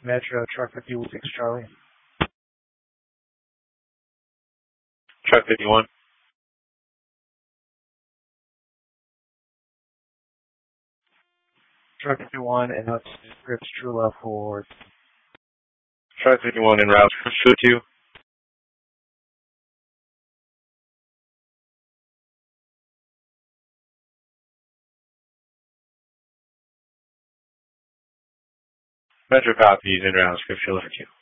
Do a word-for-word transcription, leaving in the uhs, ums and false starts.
Metro, truck fifty-six Charlie. Truck fifty-one. Truck fifty-one and that's Scripps Trula for... Truck fifty-one en route for two. Metro copies en route Scripps Trula for two.